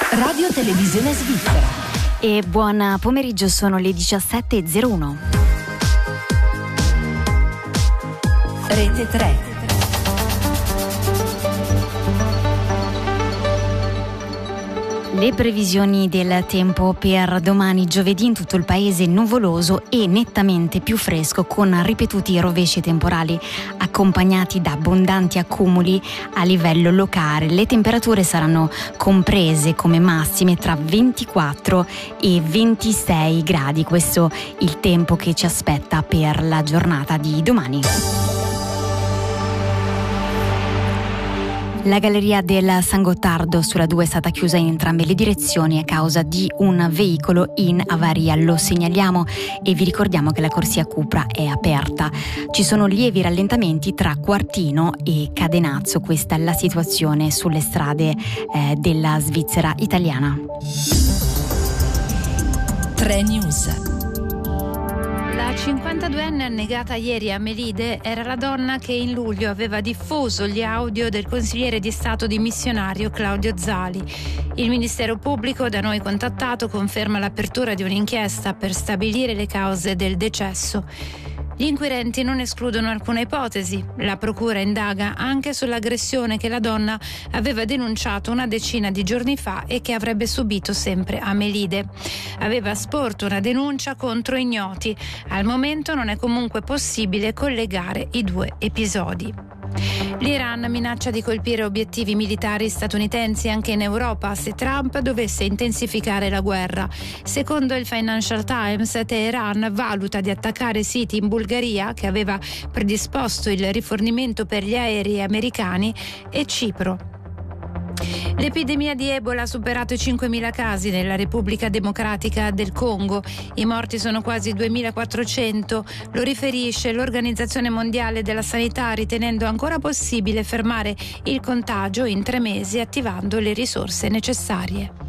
Radio Televisione Svizzera. E buon pomeriggio, sono le 17.01. Rete 3. Le previsioni del tempo per domani giovedì: in tutto il paese nuvoloso e nettamente più fresco, con ripetuti rovesci temporali accompagnati da abbondanti accumuli a livello locale. Le temperature saranno comprese come massime tra 24 e 26 gradi. Questo il tempo che ci aspetta per la giornata di domani. La galleria del San Gottardo sulla 2 è stata chiusa in entrambe le direzioni a causa di un veicolo in avaria. Lo segnaliamo e vi ricordiamo che la corsia Cupra è aperta. Ci sono lievi rallentamenti tra Quartino e Cadenazzo. Questa è la situazione sulle strade della Svizzera italiana. 3 News. La 52enne annegata ieri a Melide era la donna che in luglio aveva diffuso gli audio del consigliere di Stato dimissionario Claudio Zali. Il Ministero Pubblico, da noi contattato, conferma l'apertura di un'inchiesta per stabilire le cause del decesso. Gli inquirenti non escludono alcuna ipotesi. La procura indaga anche sull'aggressione che la donna aveva denunciato una decina di giorni fa e che avrebbe subito sempre a Melide. Aveva sporto una denuncia contro ignoti. Al momento non è comunque possibile collegare i due episodi. L'Iran minaccia di colpire obiettivi militari statunitensi anche in Europa se Trump dovesse intensificare la guerra. Secondo il Financial Times, Teheran valuta di attaccare siti in Bulgaria, che aveva predisposto il rifornimento per gli aerei americani, e Cipro. L'epidemia di Ebola ha superato i 5.000 casi nella Repubblica Democratica del Congo. I morti sono quasi 2.400, lo riferisce l'Organizzazione Mondiale della Sanità, ritenendo ancora possibile fermare il contagio in 3 mesi attivando le risorse necessarie.